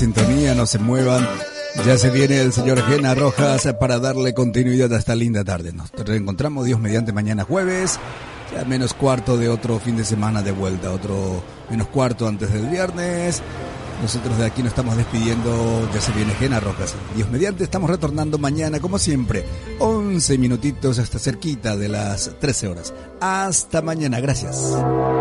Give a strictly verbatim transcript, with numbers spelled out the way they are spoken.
Sintonía, no se muevan. Ya se viene el señor Gena Rojas para darle continuidad a esta linda tarde. Nos reencontramos, Dios mediante, mañana jueves. Ya menos cuarto de otro fin de semana de vuelta. Otro menos cuarto antes del viernes. Nosotros de aquí nos estamos despidiendo. Ya se viene Gena Rojas. Dios mediante, estamos retornando mañana, como siempre. once minutitos hasta cerquita de las trece horas. Hasta mañana. Gracias.